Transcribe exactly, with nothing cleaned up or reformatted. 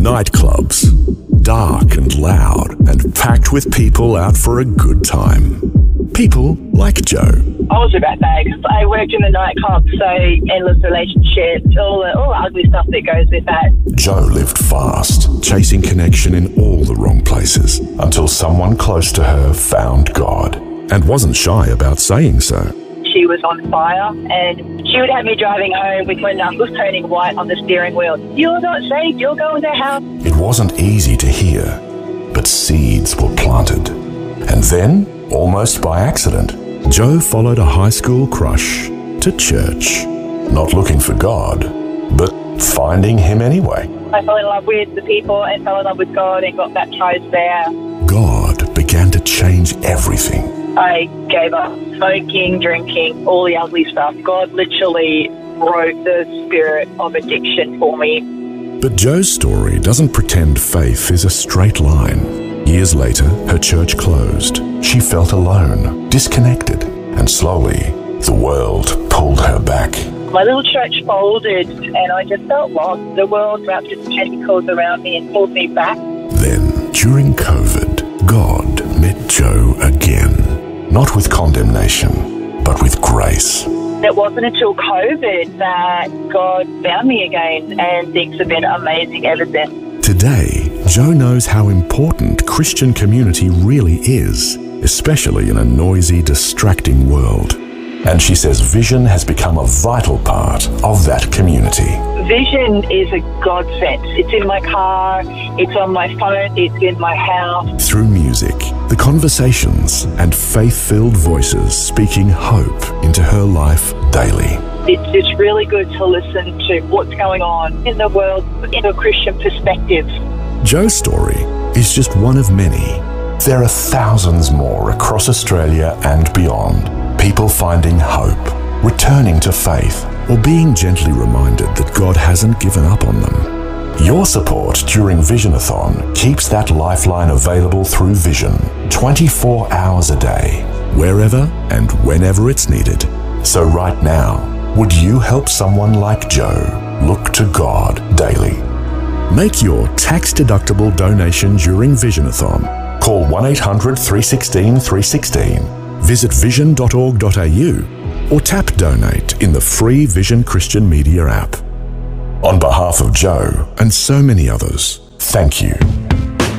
Nightclubs, dark and loud and packed with people out for a good time. People like Joe. I was a rat bag. I worked in the nightclub, so endless relationships, all the, all the ugly stuff that goes with that. Joe lived fast, chasing connection in all the wrong places, until someone close to her found God, and wasn't shy about saying so. She was on fire, and she would have me driving home with my knuckles turning white on the steering wheel. You're not safe, you're going to hell. It wasn't easy to hear, but seeds were planted. And then, almost by accident, Joe followed a high school crush to church. Not looking for God, but finding him anyway. I fell in love with the people and fell in love with God and got baptized there. God began to change everything. I gave up smoking, drinking, all the ugly stuff. God literally broke the spirit of addiction for me. But Joe's story doesn't pretend faith is a straight line. Years later, her church closed. She felt alone, disconnected, and slowly, the world pulled her back. My little church folded, and I just felt lost. The world wrapped its tentacles around me and pulled me back. Then, during COVID, God met Joe again. Not with condemnation, but with grace. It wasn't until COVID that God found me again, and things have been amazing ever since. Today, Joe knows how important Christian community really is, especially in a noisy, distracting world. And she says Vision has become a vital part of that community. Vision is a godsend. It's in my car, it's on my phone, it's in my house. Through music, the conversations, and faith-filled voices speaking hope into her life daily. It's just really good to listen to what's going on in the world in a Christian perspective. Joe's story is just one of many. There are thousands more across Australia and beyond. People finding hope, returning to faith, or being gently reminded that God hasn't given up on them. Your support during Visionathon keeps that lifeline available through Vision twenty-four hours a day, wherever and whenever it's needed. So right now, would you help someone like Joe look to God daily? Make your tax-deductible donation during Visionathon. Call one eight hundred, three one six, three one six, visit vision dot org dot a u, or tap Donate in the free Vision Christian Media app. On behalf of Joe and so many others, thank you.